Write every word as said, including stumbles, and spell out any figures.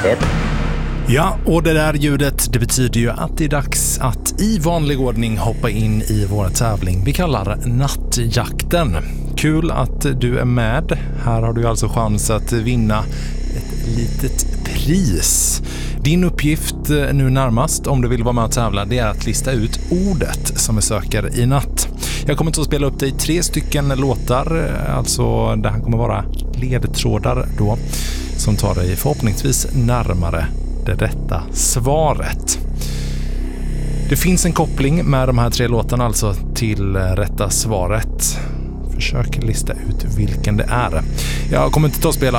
ett. Ja, och det där ljudet, det betyder ju att det är dags att i vanlig ordning hoppa in i vår tävling vi kallar Nattjakten. Kul att du är med. Här har du alltså chans att vinna ett litet pris. Din uppgift nu närmast, om du vill vara med och tävla, det är att lista ut ordet som vi söker i natt. Jag kommer att spela upp dig tre stycken låtar, alltså det här kommer vara ledtrådar då, som tar dig förhoppningsvis närmare det rätta svaret. Det finns en koppling med de här tre låtarna alltså till rätta svaret. Försök lista ut vilken det är. Jag kommer inte ta och spela